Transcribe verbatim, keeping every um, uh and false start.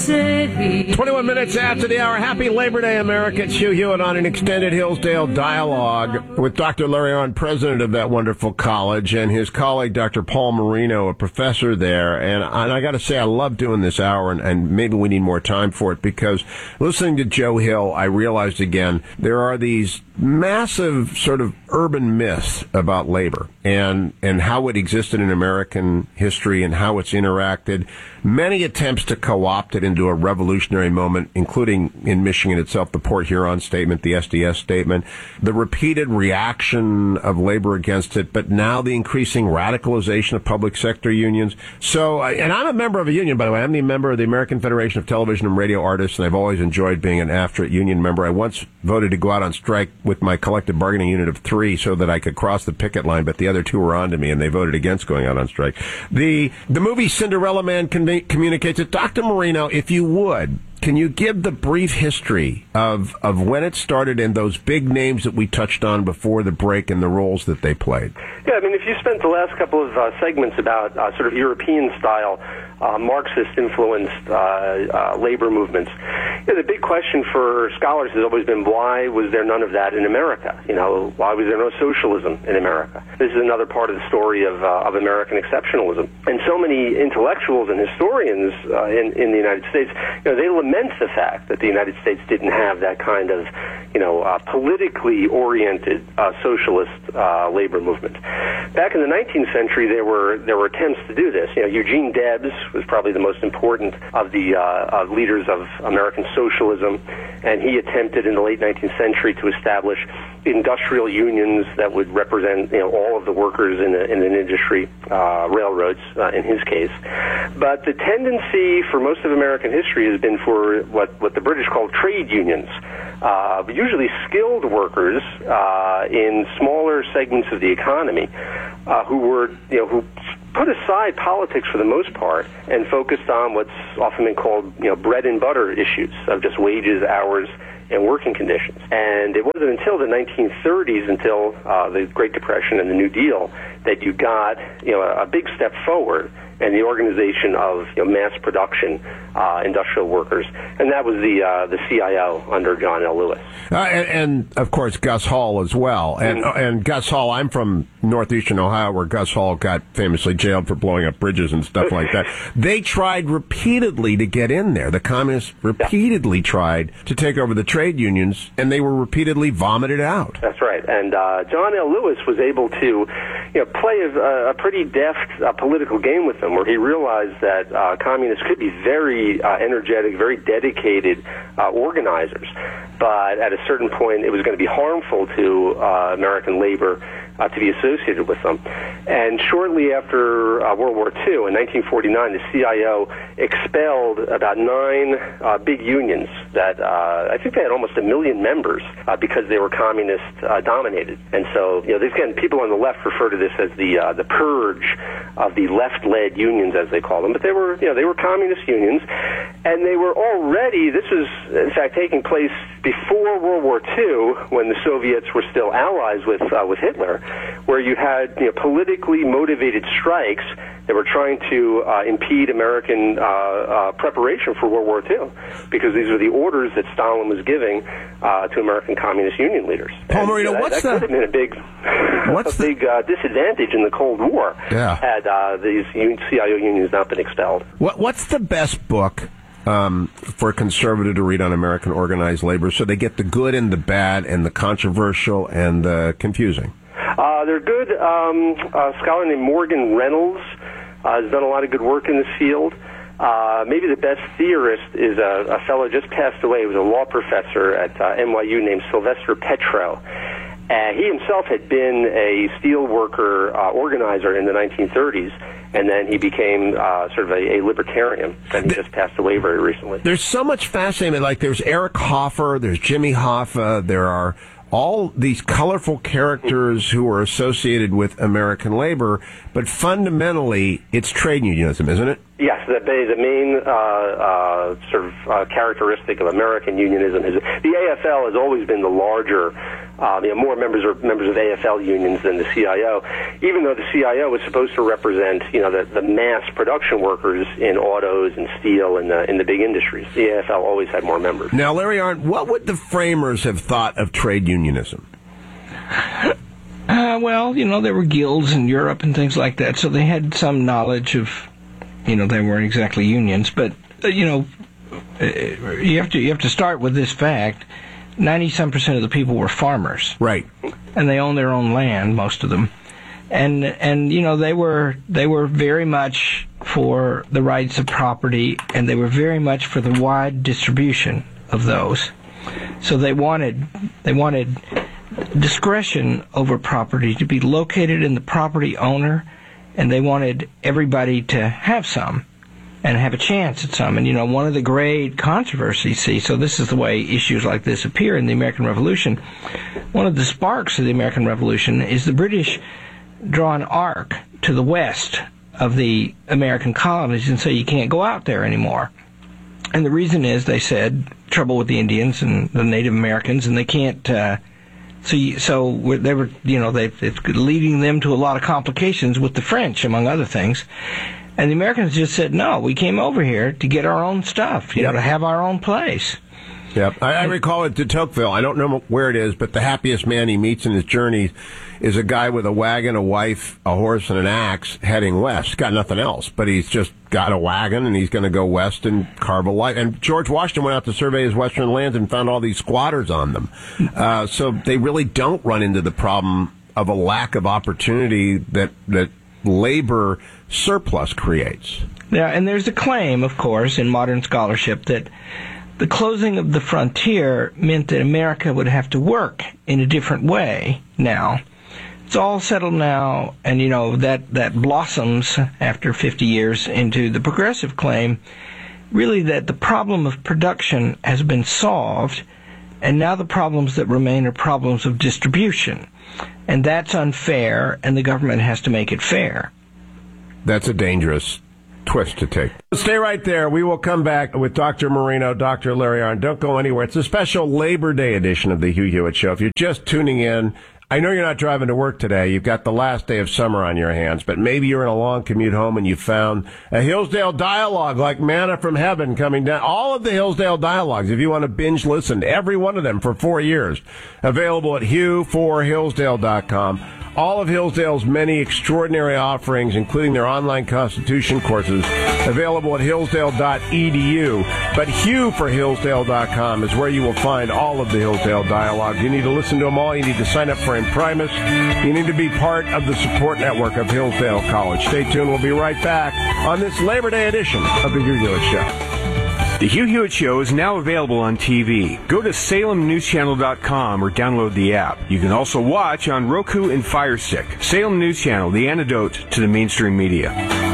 twenty-one minutes after the hour. Happy Labor Day, America. It's Hugh Hewitt on an extended Hillsdale dialogue with Doctor Larry Arnn, president of that wonderful college, and his colleague, Doctor Paul Marino, a professor there. And, and I got to say, I love doing this hour, and, and maybe we need more time for it, because listening to Joe Hill, I realized again, there are these massive sort of urban myths about labor and, and how it existed in American history and how it's interacted. Many attempts to co-opt it into a revolutionary moment, including in Michigan itself, the Port Huron statement, the S D S statement, the repeated reaction of labor against it, but now the increasing radicalization of public sector unions. So, and I'm a member of a union, by the way. I'm the member of the American Federation of Television and Radio Artists, and I've always enjoyed being an AFTRA union member. I once voted to go out on strike with my collective bargaining unit of three so that I could cross the picket line, but the other two were on to me, and they voted against going out on strike. The, the movie Cinderella Man conv- communicates it. Doctor Marino, if you would, can you give the brief history of, of when it started and those big names that we touched on before the break and the roles that they played? Yeah, I mean, if you spent the last couple of uh, segments about uh, sort of European-style, uh, Marxist-influenced uh, uh, labor movements, you know, the big question for scholars has always been, why was there none of that in America? You know, why was there no socialism in America? This is another part of the story of, uh, of American exceptionalism. And so many intellectuals and historians uh, in, in the United States, you know, they lament the fact that the United States didn't have that kind of, you know, uh, politically oriented uh, socialist uh, labor movement. Back in the nineteenth century, there were there were attempts to do this. You know, Eugene Debs was probably the most important of the uh, of leaders of American socialism, and he attempted in the late nineteenth century to establish industrial unions that would represent, you know, all of the workers in, a, in an industry, uh, railroads uh, in his case. But the tendency for most of American history has been for what, what the British called trade unions, uh, usually skilled workers uh, in smaller segments of the economy, uh, who were, you know, who put aside politics for the most part and focused on what's often been called, you know, bread and butter issues of just wages, hours, and working conditions. And it wasn't until the nineteen thirties, until uh, the Great Depression and the New Deal, that you got, you know, a, a big step forward and the organization of, you know, mass production uh, industrial workers, and that was the uh, the C I O under John L. Lewis, uh, and, and of course Gus Hall as well. And mm-hmm. and Gus Hall, I'm from northeastern Ohio, where Gus Hall got famously jailed for blowing up bridges and stuff like that. They tried repeatedly to get in there. The communists repeatedly yeah. tried to take over the trade unions, and they were repeatedly vomited out. That's right. And uh, John L. Lewis was able to, you know, play a, a pretty deft uh, political game with them, where he realized that uh, communists could be very uh, energetic, very dedicated uh, organizers, but at a certain point it was going to be harmful to uh, American labor uh, to be associated with them. And shortly after uh, World War Two, in nineteen forty-nine, the C I O expelled about nine uh, big unions that uh, I think they had almost a million members uh, because they were communist uh, dominated. And so, you know, again, people on the left refer to this as the uh, the purge of the left-led unions, as they call them. But they were, you know, they were communist unions, and they were already. This was, in fact, taking place before World War Two, when the Soviets were still allies with uh, with Hitler, where you had, you know, politically motivated strikes that were trying to uh, impede American uh, uh, preparation for World War Two, because these were the orders that Stalin was giving uh, to American Communist Union leaders. Paul Marino, and, uh, what's that, that the... could have been a big, what's a big uh, disadvantage in the Cold War yeah. had uh, these C I O unions not been expelled. What, what's the best book um, for a conservative to read on American organized labor, so they get the good and the bad and the controversial and the confusing? Uh, they're good. Um, a scholar named Morgan Reynolds uh, has done a lot of good work in this field. Uh, maybe the best theorist is a, a fellow just passed away. He was a law professor at uh, N Y U named Sylvester Petro. Uh, he himself had been a steel worker uh, organizer in the nineteen thirties, and then he became uh, sort of a, a libertarian, and he just passed away very recently. There's so much fascinating. Like, there's Eric Hoffer, there's Jimmy Hoffa, there are all these colorful characters who are associated with American labor, but fundamentally, it's trade unionism, isn't it? Yes, the, the main uh, uh, sort of uh, characteristic of American unionism is the A F L has always been the larger, uh, you know, more members are members of A F L unions than the C I O, even though the C I O was supposed to represent, you know, the, the mass production workers in autos and steel and the, in the big industries. The A F L always had more members. Now, Larry Arnn, what would the framers have thought of trade unionism? Uh, well, you know, there were guilds in Europe and things like that, so they had some knowledge of, you know, they weren't exactly unions, but, uh, you know, uh, you have to you have to start with this fact. ninety-some percent of the people were farmers. Right. And they owned their own land, most of them. And, and you know, they were they were very much for the rights of property, and they were very much for the wide distribution of those. So they wanted they wanted discretion over property to be located in the property owner, and they wanted everybody to have some and have a chance at some. And, you know, one of the great controversies, see, so this is the way issues like this appear in the American Revolution. One of the sparks of the American Revolution is the British draw an arc to the west of the American colonies and say you can't go out there anymore. And the reason is, they said, trouble with the Indians and the Native Americans, and they can't... Uh, So, you, so they were, you know, they, it's leading them to a lot of complications with the French, among other things. And the Americans just said, no, we came over here to get our own stuff, you yep. know, to have our own place. Yep. I, I recall it to Tocqueville. I don't know where it is, but the happiest man he meets in his journey is a guy with a wagon, a wife, a horse, and an axe heading west. Got nothing else, but he's just got a wagon, and he's going to go west and carve a life. And George Washington went out to survey his western lands and found all these squatters on them. Uh, so they really don't run into the problem of a lack of opportunity that that labor surplus creates. Yeah, and there's a claim, of course, in modern scholarship that the closing of the frontier meant that America would have to work in a different way now. It's all settled now, and, you know, that, that blossoms after fifty years into the progressive claim, really, that the problem of production has been solved, and now the problems that remain are problems of distribution. And that's unfair, and the government has to make it fair. That's a dangerous twist to take. Stay right there. We will come back with Doctor Marino, Doctor Larry Arnn. Don't go anywhere. It's a special Labor Day edition of the Hugh Hewitt Show. If you're just tuning in, I know you're not driving to work today. You've got the last day of summer on your hands, but maybe you're in a long commute home and you found a Hillsdale dialogue like manna from heaven coming down. All of the Hillsdale dialogues, if you want to binge listen, every one of them for four years, available at hugh for hillsdale dot com. All of Hillsdale's many extraordinary offerings, including their online Constitution courses, available at hillsdale dot e d u. But hugh for hillsdale dot com is where you will find all of the Hillsdale dialogues. You need to listen to them all. You need to sign up for Imprimis. You need to be part of the support network of Hillsdale College. Stay tuned. We'll be right back on this Labor Day edition of the Hugh Hewitt Show. The Hugh Hewitt Show is now available on T V. Go to salem news channel dot com or download the app. You can also watch on Roku and Fire Stick. Salem News Channel, the antidote to the mainstream media.